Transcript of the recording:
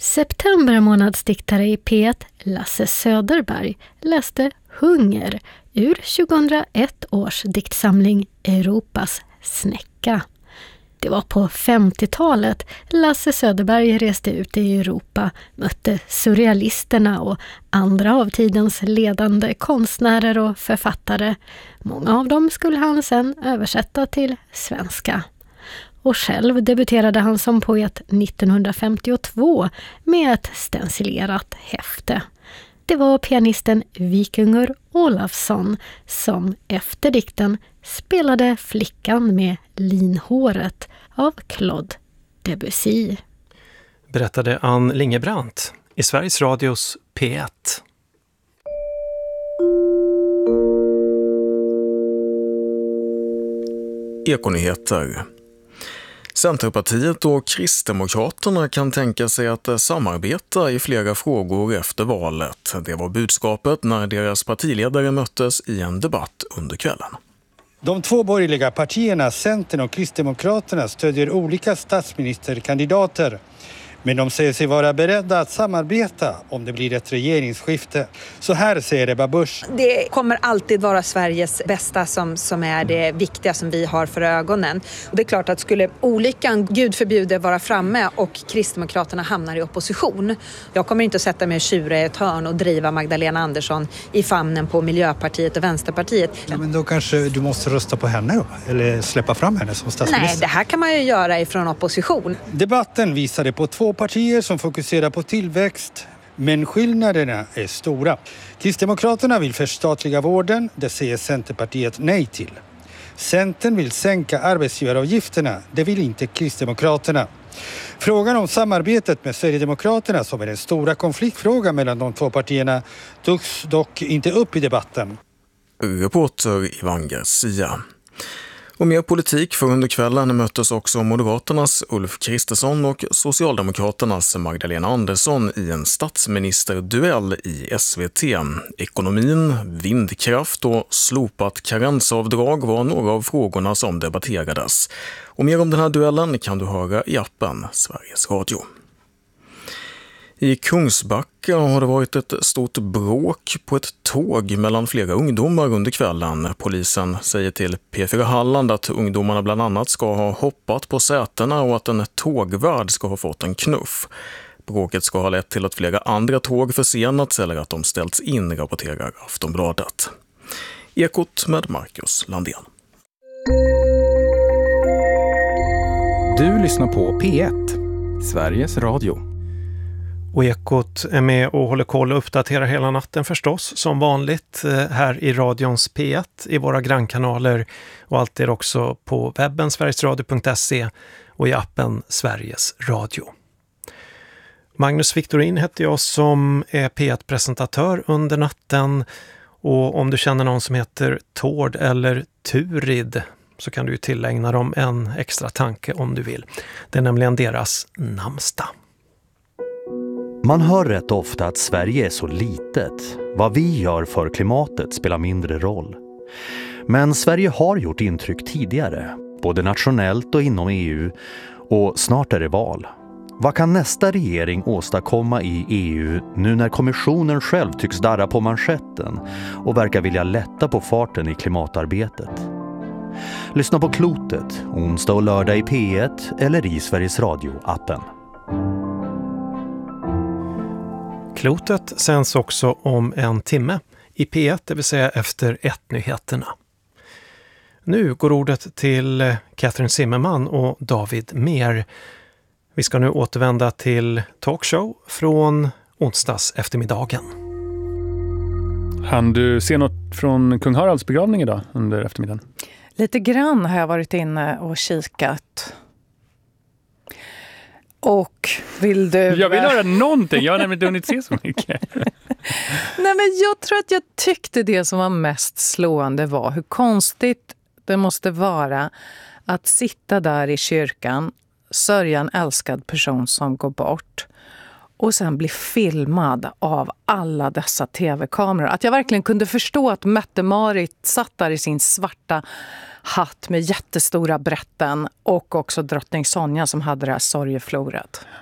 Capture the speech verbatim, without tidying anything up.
September månadsdiktare i P ett, Lasse Söderberg, läste Hunger ur tjugohundraett års diktsamling Europas snäcka. Det var på femtiotalet Lasse Söderberg reste ut i Europa, mötte surrealisterna och andra av tidens ledande konstnärer och författare. Många av dem skulle han sedan översätta till svenska. Och själv debuterade han som poet nittonhundrafemtiotvå med ett stencilerat häfte. Det var pianisten Vikingur Olafsson som efter dikten spelade Flickan med linhåret av Claude Debussy. Berättade Ann Lingebrandt i Sveriges Radios P ett. Ekonyheter. Centerpartiet och Kristdemokraterna kan tänka sig att samarbeta i flera frågor efter valet. Det var budskapet när deras partiledare möttes i en debatt under kvällen. De två borgerliga partierna, Centern och Kristdemokraterna, stödjer olika statsministerkandidater. Men de säger sig vara beredda att samarbeta om det blir ett regeringsskifte. Så här säger Ebba Busch. Det kommer alltid vara Sveriges bästa som, som är det viktiga som vi har för ögonen. Och det är klart att skulle olyckan, Gud förbjude, vara framme och Kristdemokraterna hamnar i opposition. Jag kommer inte att sätta mig och tjura i ett hörn och driva Magdalena Andersson i famnen på Miljöpartiet och Vänsterpartiet. Ja, men då kanske du måste rösta på henne då? Eller släppa fram henne som statsminister? Nej, det här kan man ju göra ifrån opposition. Debatten visade på två partier som fokuserar på tillväxt, men skillnaderna är stora. Kristdemokraterna vill förstatliga vården, det säger Centerpartiet nej till. Centern vill sänka arbetsgivaravgifterna, det vill inte Kristdemokraterna. Frågan om samarbetet med Sverigedemokraterna, som är den stora konfliktfrågan mellan de två partierna, togs dock inte upp i debatten. Reporter Ivan Garcia. Och mer politik, för under kvällen möttes också Moderaternas Ulf Kristersson och Socialdemokraternas Magdalena Andersson i en statsministerduell i S V T. Ekonomin, vindkraft och slopat karensavdrag var några av frågorna som debatterades. Och mer om den här duellen kan du höra i appen Sveriges Radio. I Kungsbacka har det varit ett stort bråk på ett tåg mellan flera ungdomar under kvällen. Polisen säger till P fyra Halland att ungdomarna bland annat ska ha hoppat på sätena och att en tågvärd ska ha fått en knuff. Bråket ska ha lett till att flera andra tåg försenats eller att de ställts in, rapporterar Aftonbladet. Ekot med Marcus Landén. Du lyssnar på P ett, Sveriges Radio. Och Ekot är med och håller koll och uppdaterar hela natten förstås, som vanligt här i radions P ett, i våra grannkanaler och alltid också på webben sverigesradio punkt se och i appen Sveriges Radio. Magnus Victorin heter jag som är P ett-presentatör under natten, och om du känner någon som heter Tord eller Turid så kan du tillägna dem en extra tanke om du vill. Det är nämligen deras namnsdag. Man hör rätt ofta att Sverige är så litet. Vad vi gör för klimatet spelar mindre roll. Men Sverige har gjort intryck tidigare, både nationellt och inom E U, och snart är det val. Vad kan nästa regering åstadkomma i E U nu när kommissionen själv tycks darra på manschetten och verkar vilja lätta på farten i klimatarbetet? Lyssna på Klotet, onsdag och lördag i P ett eller i Sveriges Radio-appen. Klotet sänds också om en timme i P ett, det vill säga efter ett-nyheterna. Nu går ordet till Catherine Zimmerman och David Mer. Vi ska nu återvända till talkshow från onsdags eftermiddagen. Han du se något från Kung Haralds begravning idag under eftermiddagen? Lite grann har jag varit inne och kikat. Och vill du... Jag vill höra någonting, jag har nämligen hunnit se så mycket. Nej, men jag tror att jag tyckte det som var mest slående var hur konstigt det måste vara att sitta där i kyrkan, sörja en älskad person som går bort och sen bli filmad av alla dessa tv-kameror. Att jag verkligen kunde förstå att Mette-Marit satt där i sin svarta hatt med jättestora brätten och också drottning Sonja som hade det här sorgefloret.